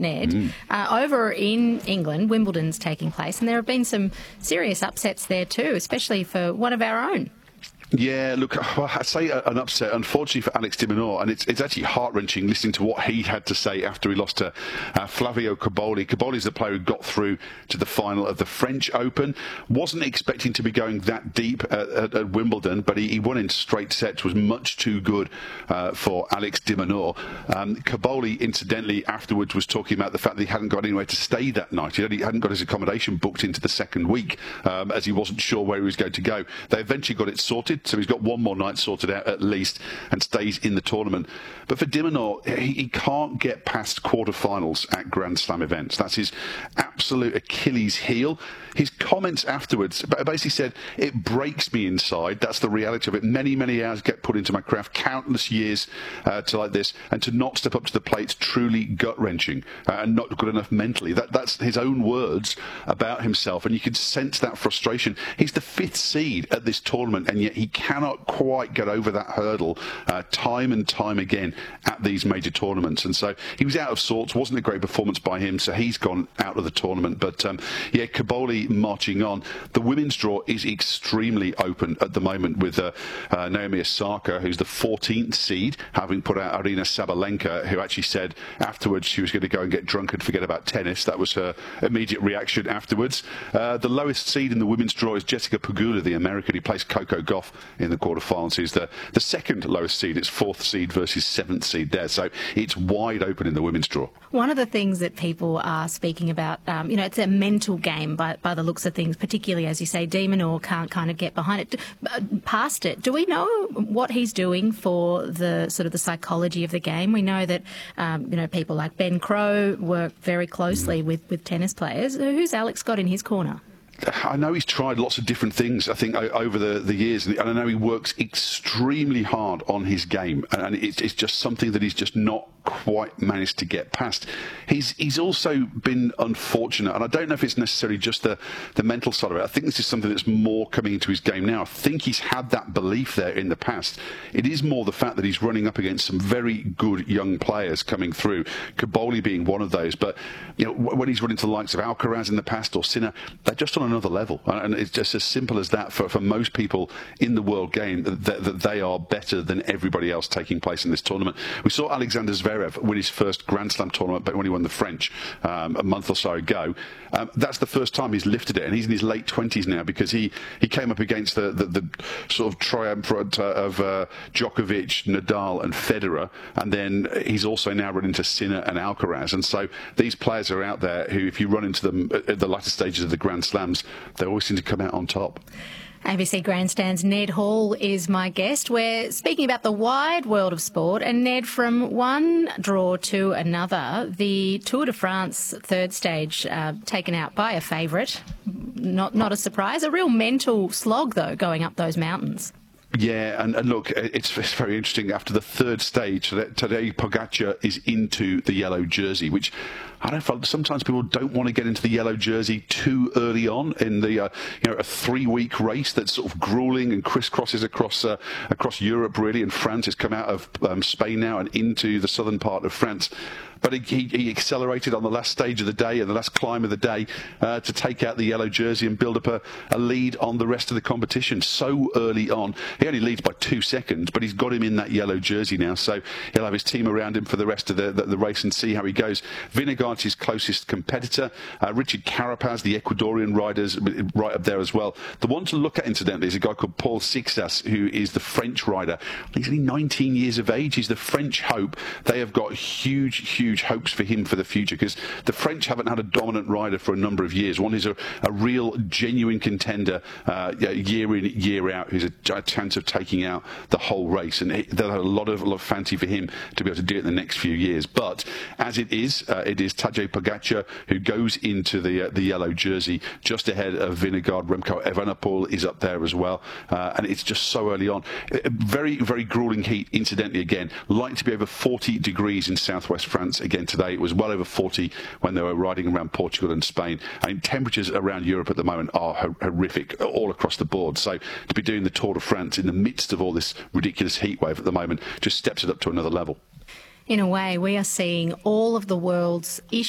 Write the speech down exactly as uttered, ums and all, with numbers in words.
Ned. Mm. Uh, over in England, Wimbledon's taking place, and there have been some serious upsets there too, especially for one of our own. Yeah, look, well, I say an upset, unfortunately for Alex de Minaur, and it's, it's actually heart-wrenching listening to what he had to say after he lost to uh, Flavio Cobolli. Cobolli's the player who got through to the final of the French Open. Wasn't expecting to be going that deep at, at, at Wimbledon, but he, he won in straight sets, was much too good uh, for Alex de Minaur. Um, Cobolli, incidentally, afterwards was talking about the fact that he hadn't got anywhere to stay that night. He hadn't got his accommodation booked into the second week, um, as he wasn't sure where he was going to go. They eventually got it sorted. So he's got one more night sorted out at least and stays in the tournament. But for de Minaur, he, he can't get past quarterfinals at Grand Slam events. That's his absolute Achilles heel. His comments afterwards basically said, it breaks me inside. That's the reality of it. Many, many hours get put into my craft, countless years uh, to like this, and to not step up to the plate's truly gut-wrenching uh, and not good enough mentally. That, that's his own words about himself, and you can sense that frustration. He's the fifth seed at this tournament, and yet he cannot quite get over that hurdle uh, time and time again at these major tournaments. And so he was out of sorts. Wasn't a great performance by him, so he's gone out of the tournament. But um, yeah, Cobolli marching on. The women's draw is extremely open at the moment with uh, uh, Naomi Osaka, who's the fourteenth seed, having put out Aryna Sabalenka, who actually said afterwards she was going to go and get drunk and forget about tennis. That was her immediate reaction afterwards. Uh, the lowest seed in the women's draw is Jessica Pegula, the American who plays Coco Gauff in the quarterfinals. Is the, the second lowest seed. It's fourth seed versus seventh seed there. So it's wide open in the women's draw. One of the things that people are speaking about, um, you know, it's a mental game by, by the looks of things, particularly, as you say, de Minaur can't kind of get behind it, past it. Do we know what he's doing for the sort of the psychology of the game? We know that, um, you know, people like Ben Crowe work very closely mm. with, with tennis players. Who's Alex got in his corner? I know he's tried lots of different things, I think, over the, the years, and I know he works extremely hard on his game, and it's, it's just something that he's just not quite managed to get past. He's he's also been unfortunate, and I don't know if it's necessarily just the, the mental side of it. I think this is something that's more coming into his game now. I think he's had that belief there in the past. It is more the fact that he's running up against some very good young players coming through, Cobolli being one of those. But you know, when he's running to the likes of Alcaraz in the past or Sinner, they're just on another level, and it's just as simple as that for, for most people in the world game, that, that they are better than everybody else taking place in this tournament. We saw Alexander Zverev win his first Grand Slam tournament, but when he won the French um, a month or so ago, um, that's the first time he's lifted it, and he's in his late twenties now, because he, he came up against the, the, the sort of triumvirate of uh, Djokovic, Nadal and Federer, and then he's also now run into Sinner and Alcaraz. And so these players are out there who, if you run into them at the latter stages of the Grand Slams, they always seem to come out on top. A B C Grandstand's Ned Hall is my guest. We're speaking about the wide world of sport, and Ned, from one draw to another, the Tour de France third stage uh, taken out by a favourite. Not, not a surprise. A real mental slog, though, going up those mountains. Yeah, and, and look, it's, it's very interesting. After the third stage, Tadej Pogacar is into the yellow jersey, which I don't know, sometimes people don't want to get into the yellow jersey too early on in the uh, you know, a three-week race that's sort of grueling and crisscrosses across uh, across Europe, really. And France has come out of um, Spain now and into the southern part of France. But he, he accelerated on the last stage of the day and the last climb of the day uh, to take out the yellow jersey and build up a, a lead on the rest of the competition so early on. He only leads by two seconds, but he's got him in that yellow jersey now. So he'll have his team around him for the rest of the, the, the race and see how he goes. Vingegaard's his closest competitor. Uh, Richard Carapaz, the Ecuadorian rider's right up there as well. The one to look at, incidentally, is a guy called Paul Sixas, who is the French rider. He's only nineteen years of age. He's the French hope. They have got huge, huge hopes for him for the future, because the French haven't had a dominant rider for a number of years. One is a, a real, genuine contender uh, year in, year out, who's a, a chance of taking out the whole race. And it, there's a lot of, a lot of fancy for him to be able to do it in the next few years. But as it is, uh, it is Tadej Pogacar who goes into the uh, the yellow jersey just ahead of Vingegaard. Remco Evenepoel is up there as well. Uh, and it's just so early on. A very, very grueling heat, incidentally, again. Like to be over forty degrees in southwest France again today. It was well over forty when they were riding around Portugal and Spain. I mean, temperatures around Europe at the moment are ho horrific all across the board. So to be doing the Tour de France in the midst of all this ridiculous heat wave at the moment just steps it up to another level. In a way, we are seeing all of the world's issues